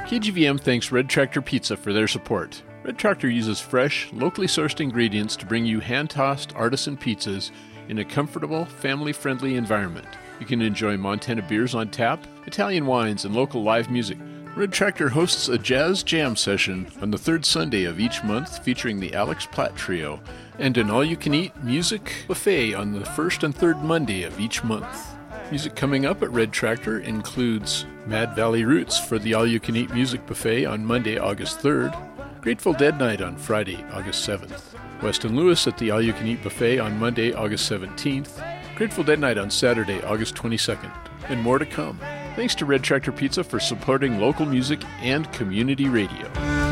KGVM thanks Red Tractor Pizza for their support. Red Tractor uses fresh, locally sourced ingredients to bring you hand-tossed artisan pizzas in a comfortable, family-friendly environment. You can enjoy Montana beers on tap, Italian wines, and local live music. Red Tractor hosts a jazz jam session on the third Sunday of each month featuring the Alex Platt Trio, and an all-you-can-eat music buffet on the first and third Monday of each month. Music coming up at Red Tractor includes Mad Valley Roots for the all-you-can-eat music buffet on Monday, August 3rd, Grateful Dead Night on Friday, August 7th, Weston Lewis at the all-you-can-eat buffet on Monday, August 17th, Grateful Dead Night on Saturday, August 22nd, and more to come. Thanks to Red Tractor Pizza for supporting local music and community radio.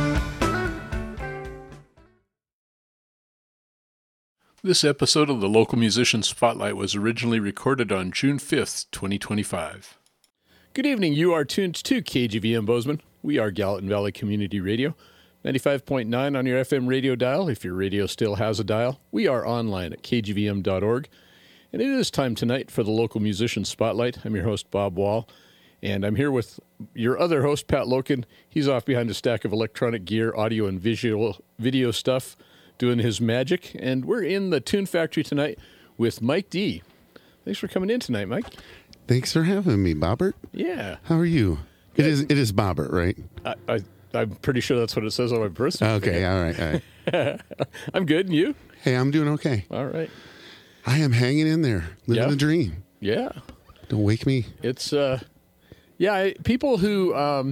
This episode of the Local Musician Spotlight was originally recorded on June 5th, 2025. Good evening. You are tuned to KGVM Bozeman. We are Gallatin Valley Community Radio, 95.9 on your FM radio dial, if your radio still has a dial. We are online at kgvm.org. And it is time tonight for the Local Musician Spotlight. I'm your host, Bob Wall, and I'm here with your other host, Pat Loken. He's off behind a stack of electronic gear, audio and video stuff, doing his magic, and we're in the Tune Factory tonight with Mike D. Thanks for coming in tonight, Mike. Thanks for having me, Bobbert. Yeah. How are you? Good. It is Bobbert, right? I'm pretty sure that's what it says on my birth certificate. Okay, all right. I'm good, and you? Hey, I'm doing okay. All right. I am hanging in there, living the dream. Yeah. Don't wake me. It's, people who,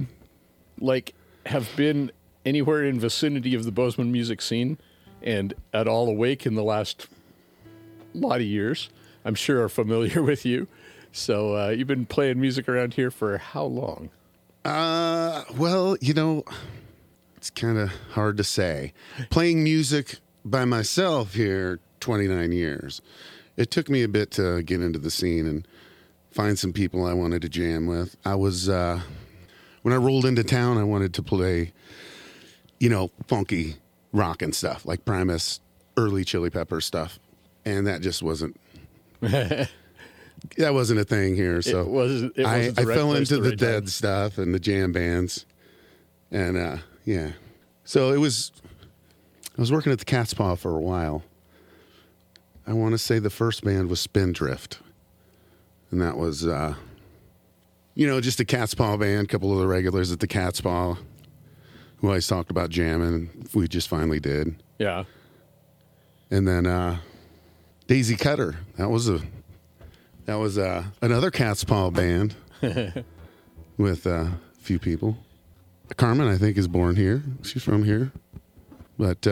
have been anywhere in vicinity of the Bozeman music scene and at all awake in the last lot of years, I'm sure are familiar with you. So you've been playing music around here for how long? Well, it's kind of hard to say. Playing music by myself here 29 years. It took me a bit to get into the scene and find some people I wanted to jam with. I was, when I rolled into town, I wanted to play, funky rock and stuff, like Primus, early Chili Pepper stuff. And that just wasn't, that wasn't a thing here. So I fell into the Dead stuff and the jam bands. And, So I was working at the Cat's Paw for a while. I want to say the first band was Spindrift. And that was, just a Cat's Paw band, a couple of the regulars at the Cat's Paw who always talked about jamming. We just finally did. Yeah. And then Daisy Cutter. That was another Cat's Paw band with a few people. Carmen, I think, is born here. She's from here. But,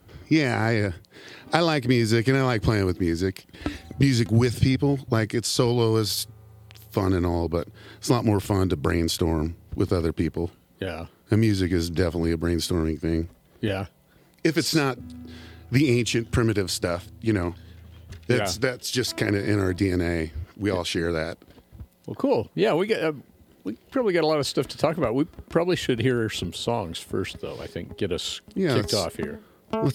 I like music, and I like playing with music. Music with people, like it's solo is fun and all, but it's a lot more fun to brainstorm with other people. Yeah. And music is definitely a brainstorming thing. Yeah. If it's not the ancient primitive stuff, that's just kind of in our DNA. We all share that. Well, cool. Yeah, we probably got a lot of stuff to talk about. We probably should hear some songs first, though. I think get us kicked off here. Let's